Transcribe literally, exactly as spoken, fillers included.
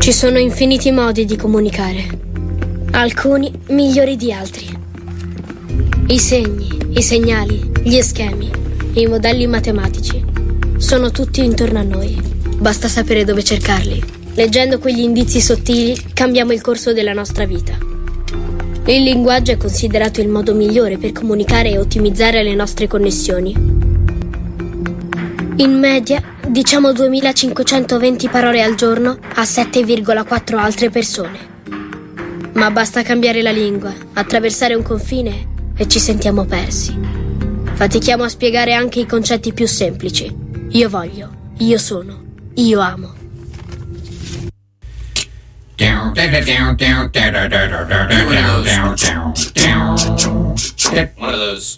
Ci sono infiniti modi di comunicare, alcuni migliori di altri. I segni, i segnali, gli schemi, i modelli matematici sono tutti intorno a noi. Basta sapere dove cercarli. Leggendo quegli indizi sottili cambiamo il corso della nostra vita. Il linguaggio è considerato il modo migliore per comunicare e ottimizzare le nostre connessioni. In media diciamo duemilacinquecentoventi parole al giorno a sette virgola quattro altre persone. Ma basta cambiare la lingua, attraversare un confine e ci sentiamo persi. Fatichiamo a spiegare anche i concetti più semplici. Io voglio, io sono, io amo. One of those